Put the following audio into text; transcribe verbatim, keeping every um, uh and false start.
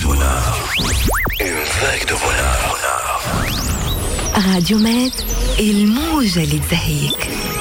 bonheur. Une vague de bonheur. راديو ميد الموجة اللي تزهيك.